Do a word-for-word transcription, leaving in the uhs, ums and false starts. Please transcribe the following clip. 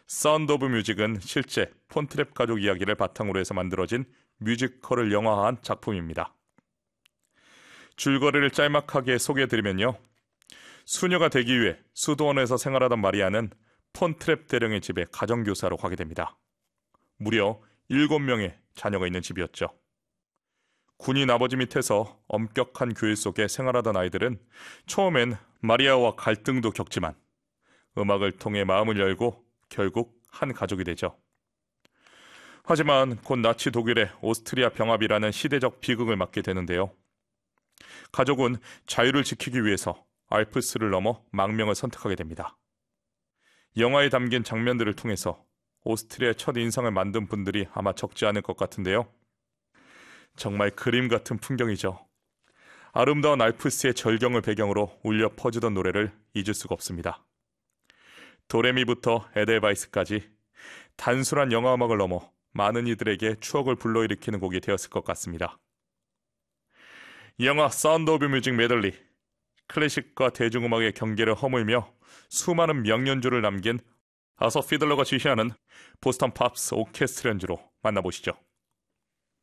사운드 오브 뮤직은 실제 폰트랩 가족 이야기를 바탕으로 해서 만들어진 뮤지컬을 영화화한 작품입니다. 줄거리를 짤막하게 소개해드리면요. 수녀가 되기 위해 수도원에서 생활하던 마리아는 폰트랩 대령의 집에 가정교사로 가게 됩니다. 무려 일곱 명의 자녀가 있는 집이었죠. 군인 아버지 밑에서 엄격한 교육 속에 생활하던 아이들은 처음엔 마리아와 갈등도 겪지만 음악을 통해 마음을 열고 결국 한 가족이 되죠. 하지만 곧 나치 독일의 오스트리아 병합이라는 시대적 비극을 맞게 되는데요. 가족은 자유를 지키기 위해서 알프스를 넘어 망명을 선택하게 됩니다. 영화에 담긴 장면들을 통해서 오스트리아의 첫 인상을 만든 분들이 아마 적지 않을 것 같은데요. 정말 그림 같은 풍경이죠. 아름다운 알프스의 절경을 배경으로 울려 퍼지던 노래를 잊을 수가 없습니다. 도레미부터 에델바이스까지 단순한 영화 음악을 넘어 많은 이들에게 추억을 불러일으키는 곡이 되었을 것 같습니다. 영화 사운드 오브 뮤직 메들리, 클래식과 대중음악의 경계를 허물며 수많은 명연주를 남긴 아서 피들러가 지휘하는 보스턴 팝스 오케스트라 연주로 만나보시죠.